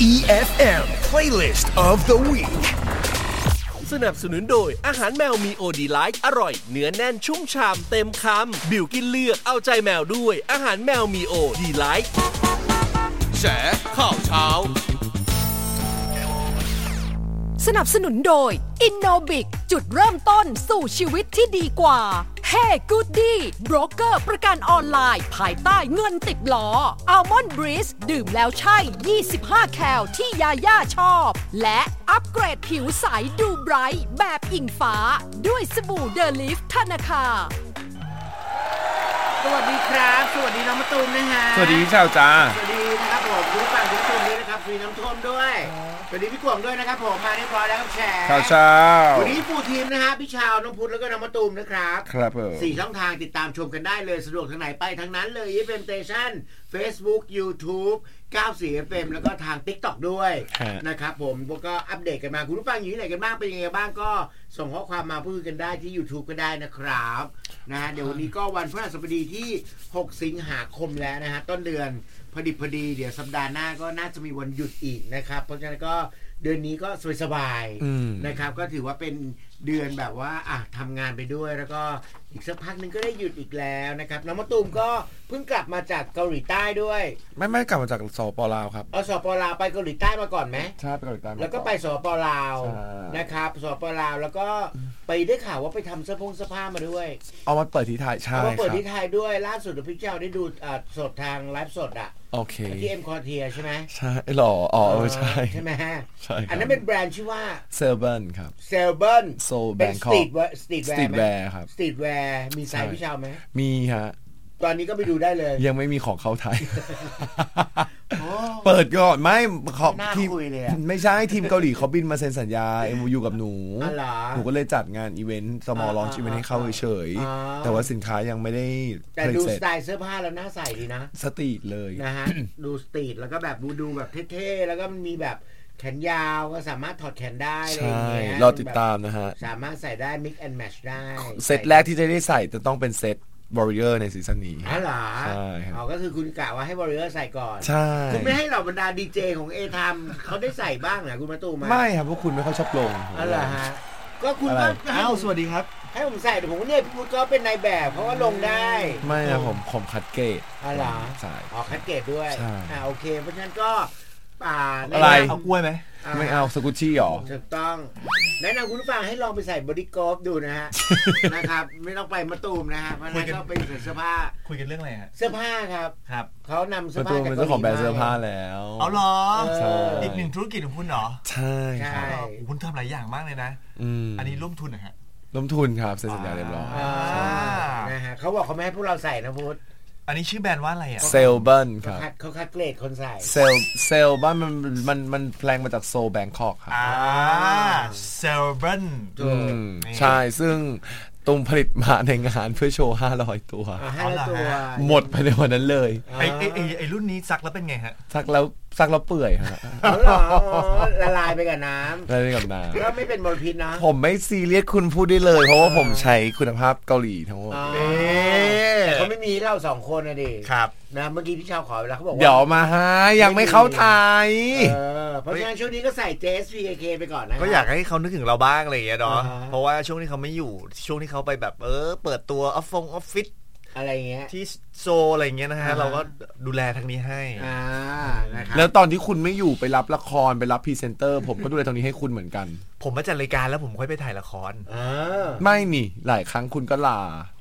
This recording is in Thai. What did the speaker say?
EFM Playlist of the Week สนับสนุนโดยอาหารแมวมีโอดีไลท์อร่อยเนื้อแน่นชุ่มฉ่ำเต็มคำบิวกินเลือกเอาใจแมวด้วยอาหารแมวมีโอดีไลท์แฉข่าวเช้าสนับสนุนโดย Innobic จุดเริ่มต้นสู่ชีวิตที่ดีกว่า Hey Goody โบรกเกอร์ประกันออนไลน์ภายใต้เงินติดล้อ Almond Breeze ดื่มแล้วใช่25แคลที่ยาย่าชอบและอัปเกรดผิวใสดูไบรท์แบบอิงฟ้าด้วยสบู่เดลิฟธนาคารสวัสดีครับสวัสดีน้องมะตูมนะฮะสวัสดีชาวจ้าสวัสดีนะครับผมคุณฟังทุกคนด้วยนะครับฟรีน้ำท่วมด้วยสวัสดีพี่กวงด้วยนะครับผมมาเรียบร้อยแล้วครับแชร์ข่าวเช้าวันนี้ฟูลทีมนะฮะพี่ชาวน้องพุทธแล้วก็น้องมะตูมนะครับครับผม 4ช่องทางติดตามชมกันได้เลยสะดวกทางไหนไปทางนั้นเลย FM Station Facebook YouTube 94 FM แล้วก็ทาง TikTok ด้วยนะครับผมก็อัปเดตกันมาคุณผู้ฟังอยู่ที่ไหนกันบ้างเป็นยังไงบ้างก็ส่งข้อความมาพูดกันได้ที่ YouTube ก็ได้นะครับนะฮะเดี๋ยววันนี้ก็วันพฤหัสบดีที่6สิงหาคมแล้วนะฮะต้นเดือนพอดีเดี๋ยวสัปดาห์หน้าก็น่าจะมีวันหยุดอีกนะครับเพราะฉะนั้นก็เดือนนี้ก็สบายๆนะครับก็ถือว่าเป็นเดือนแบบว่าทำงานไปด้วยแล้วก็อีกสักพักนึงก็ได้หยุดอีกแล้วนะครับน้องมะตูมก็เพิ่งกลับมาจากเกาหลีใต้ด้วยไม่กลับมาจากสปลาวครับสปลาวไปเกาหลีใต้มาก่อนไหมใช่ไปเกาหลีใต้แล้วก็ไปสปลาวนะครับสปลาวแล้วก็ไปได้ข่าวว่าไปทำเสื้อผ้ามาด้วยเอามาเปิดที่ไทยใช่เอามาเปิดที่ไทยด้วยล่าสุดพี่เจ้าได้ดูสดทางไลฟ์สดโอเคที่เอ็มคอร์เทียใช่ไหมใช่หรอใช่ไหมฮะใช่อันนั้นเป็นแบรนด์ชื่อว่าเซลเบิร์นครับเซลเบิร์นโซแบงคอกสตรีทแวร์ครับสตรีทแวร์มีไซส์พี่เจ้าไหมมีฮะตอนนี้ก็ไปดูได้เลยยังไม่มีของเข้าไทยเปิดก่อนไม่ทีมไม่ใช่ทีมเกาหลีเขาบินมาเซ็นสัญญา MOU กับหนูก็เลยจัดงานอีเวนต์สมอลลอนช์อีเวนต์ให้เข้าเฉยๆแต่ว่าสินค้ายังไม่ได้แต่ดูสไตล์เสื้อผ้าแล้วน่าใส่ดีนะสตรีทเลยนะฮะดูสตรีทแล้วก็แบบดูแบบเท่ๆแล้วก็มันมีแบบแขนยาวก็สามารถถอดแขนได้อะไรอย่างเงี้ยรอติดตามนะฮะสามารถใส่ได้ mix and match ได้เซตแรกที่จะได้ใส่จะต้องเป็นเซตWarrior ในซีซั่นนี้เหรอใช่ครับก็คือคุณกะว่าให้ Warrior ใส่ก่อนใช่คุณไม่ให้เหล่าบรรดาดีเจของ A-Time เขาได้ใส่บ้างเหรอคุณมาตูมาไม่ครับพวกคุณไม่ค่อยชอบลงเหรอฮะก็คุณก็สวัสดีครับให้ผมใส่แต่ผมเนี่ยพี่พุทธก็เป็นนายแบบเพราะว่าลงได้ไม่นะผมคัดเกรดเหรอใช่คัดเกรดด้วยโอเคเพราะฉะนั้นก็อะไรเอากล้วยไหมไม่เอาสกุชชี่หรอถูกต้องแนะนำคุณผู้ฟังให้ลองไปใส่บอดี้กอล์ฟดูนะฮะนะครับไม่ต้องไปมะตูมนะฮะเพราะนั่นก็เป็นเสื้อผ้าคุยกันเรื่องอะไรฮะเสื้อผ้าครับเขานำเสื้อผ้าจากเจ้าของแบรนด์เสื้อผ้าแล้วเอาเหรออีกหนึ่งธุรกิจของคุณเหรอใช่คุณทำหลายอย่างมากเลยนะอันนี้ร่วมทุนนะฮะร่วมทุนครับเซ็นสัญญาเรียบร้อยนะฮะเขาบอกเขาไม่ให้พวกเราใส่นะพุทธอันนี้ชื่อแบรนด์ว่าอะไรเซลเบิร์นครับเขาคัดเกรดคนใส่เซลบ้านมันแปลงมาจากโซแบงคอกครับเซลเบิร์นใช่ซึ่งตุ้มผลิตมาในงานเพื่อโชว์500 ตัวหมดไปในวันนั้นเลยไอ้รุ่นนี้ซักแล้วเป็นไงฮะซักแล้วเปื่อยฮะละลายไปกับน้ำก็ไม่เป็นมลพิษนะผมไม่ซีเรียสคุณพูดได้เลยเพราะว่าผมใช้คุณภาพเกาหลีทั้งหมดแต่เขาไม่มีเรา2 คนนะดิครับนะเมื่อกี้พี่ชาวขอเวลาเขาบอกว่าเดี๋ยวมาฮะยังไม่เข้าไทยเพราะฉะนั้นช่วงนี้ก็ใส่ JSPK ไปก่อนนะก็อยากให้เขานึกถึงเราบ้างอะไรอย่างเงี้ยเนาะเพราะว่าช่วงที่เขาไม่อยู่ช่วงที่เขาไปแบบเปิดตัวออฟฟิศอะไรเงี้ยที่โซอะไรเงี้ยนะฮะเราก็ดูแลทางนี้ให้นะครับแล้วตอนที่คุณไม่อยู่ไปรับละครไปรับพรีเซนเตอร์ผมก็ดูแลตรงนี้ให้คุณเหมือนกันผมมาจัดรายการแล้วผมค่อยไปถ่ายละครไม่นี่หลายครั้งคุณก็ลา